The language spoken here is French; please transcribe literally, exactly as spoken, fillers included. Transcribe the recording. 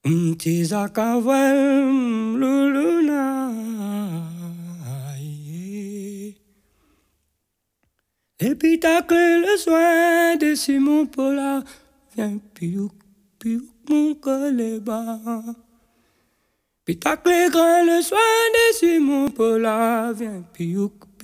Mtiza kaval luluna. L'épitacle, le soin de Simon Paula. Viens piouk, piouk, mon coleba. Pitacle grand, le soin de Simon Paula. Viens piouk,